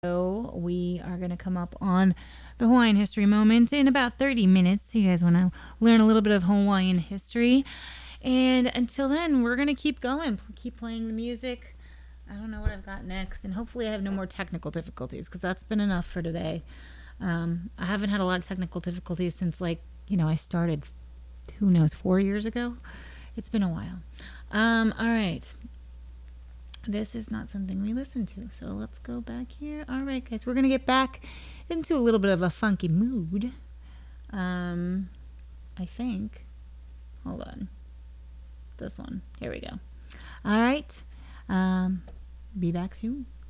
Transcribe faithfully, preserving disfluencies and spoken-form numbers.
So we are going to come up on the Hawaiian history moment in about thirty minutes. You guys want to learn a little bit of Hawaiian history. And until then, we're going to keep going, keep playing the music. I don't know what I've got next. And hopefully I have no more technical difficulties because that's been enough for today. Um, I haven't had a lot of technical difficulties since, like, you know, I started, who knows, four years ago. It's been a while. Um, all right. This is not something we listen to, so let's go back here. All right, guys, we're going to get back into a little bit of a funky mood. Um, I think. Hold on. This one. Here we go. All right. Um, be back soon.